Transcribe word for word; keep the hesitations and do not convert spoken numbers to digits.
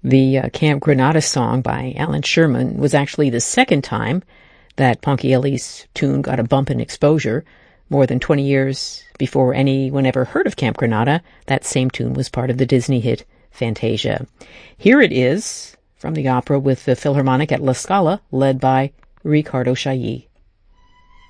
The uh, Camp Granada song by Alan Sherman was actually the second time that Ponchielli's tune got a bump in exposure. More than twenty years before anyone ever heard of Camp Granada, that same tune was part of the Disney hit Fantasia. Here it is from the opera with the Philharmonic at La Scala, led by Riccardo Chailly.